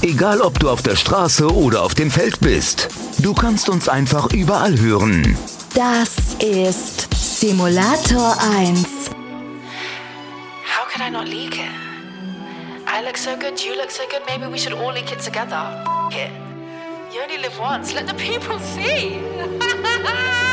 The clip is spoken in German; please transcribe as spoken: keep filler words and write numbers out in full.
Egal, ob du auf der Straße oder auf dem Feld bist. Du kannst uns einfach überall hören. Das ist Simulator eins. How could I not leak it? I look so good, you look so good, maybe we should all leak it together. F it. You only live once, let the people see.